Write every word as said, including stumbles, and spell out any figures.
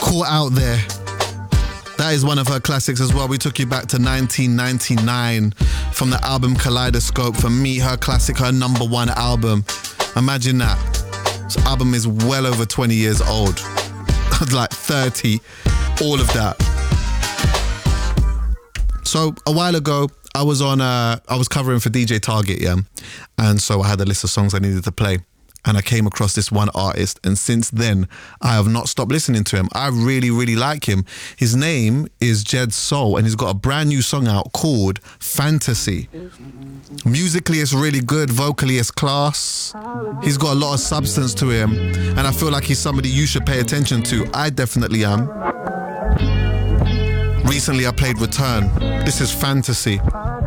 Caught Out There. That is one of her classics as well. We took you back to nineteen ninety-nine from the album Kaleidoscope. For me, her classic, her number one album. Imagine that. This album is well over twenty years old. Like thirty, all of that. So a while ago, I was on, uh, I was covering for D J Target, yeah? And so I had a list of songs I needed to play. And I came across this one artist. And since then, I have not stopped listening to him. I really, really like him. His name is Jed Soul. And he's got a brand new song out called Fantasy. Musically, it's really good. Vocally, it's class. He's got a lot of substance to him. And I feel like he's somebody you should pay attention to. I definitely am. Recently, I played Return. This is Fantasy.